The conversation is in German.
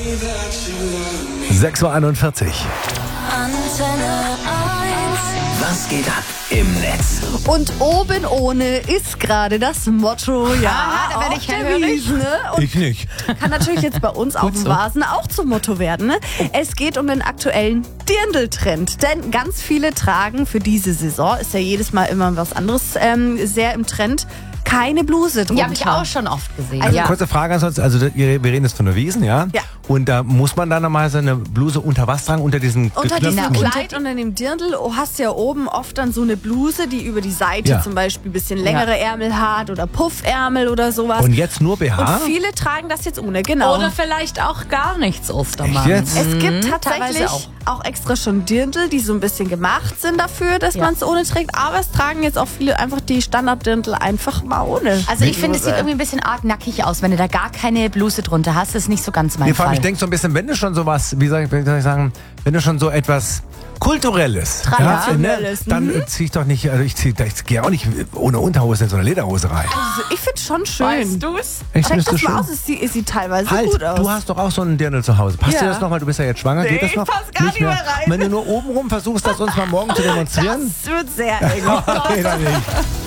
6:41 Uhr. Antenne 1. Was geht ab im Netz? Und oben ohne ist gerade das Motto, ja, da werde auf ich der hellhörig. Wiesn, ne? Und Ich nicht. kann natürlich jetzt bei uns auf dem Vasen auch zum Motto werden. Ne? Es geht um den aktuellen Dirndl-Trend. Denn ganz viele tragen für diese Saison, ist ja jedes Mal immer was anderes, sehr im Trend, keine Bluse drunter. Die habe ich auch schon oft gesehen. Also, Kurze Frage ansonsten, also wir reden jetzt von der Wiesn, ja? Ja. Und da muss man dann nochmal seine Bluse unter was tragen? Unter diesen Unter diesem geknöpften- Kleid, unter dem Dirndl, hast du ja oben oft dann so eine Bluse, die über die Seite Ja. zum Beispiel ein bisschen längere Ärmel hat oder Puffärmel oder sowas. Und jetzt nur BH? Und viele tragen das jetzt ohne, genau. Oder vielleicht auch gar nichts, Ostermann. Echt jetzt? Es gibt tatsächlich teilweise auch extra schon Dirndl, die so ein bisschen gemacht sind dafür, dass Ja. man es ohne trägt. Aber es tragen jetzt auch viele einfach die Standarddirndl einfach mal ohne. Also ich finde, es sieht irgendwie ein bisschen arg nackig aus, wenn du da gar keine Bluse drunter hast. Das ist nicht so ganz mein Nee, vor allem, Fall. ich denke so ein bisschen, wenn du schon sowas, wie soll ich sagen, wenn du schon so etwas Kulturelles, Traditionelles, dann zieh ich doch nicht, also ich gehe auch nicht ohne Unterhose in so eine Lederhose rein. Also ich finde es schon schön. Weißt du's? Echt, Check findest du das mal schön? aus, es sieht teilweise Halt, gut aus. du hast doch auch so einen Dirndl zu Hause. Passt Ja. dir das nochmal? Du bist ja jetzt schwanger. Nee, Geht das ich noch? pass gar nicht mehr rein. Wenn du nur oben rum versuchst, das uns mal morgen zu demonstrieren. Das wird sehr eng. Nee, dann nicht.